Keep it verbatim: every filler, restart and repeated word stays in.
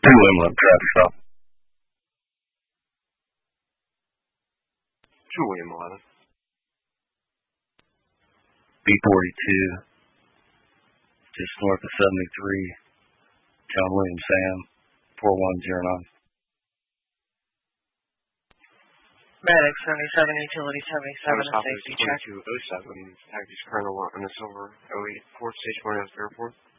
Two William traffic stop. Two William eleven. B forty-two, just north of seventy-three, John William Sam, four one zero nine. Medic seventy-seven, utility seventy-seven, and safety check. twenty-two oh seven, package Colonel on the silver oh eight, fourth stage one at the airport.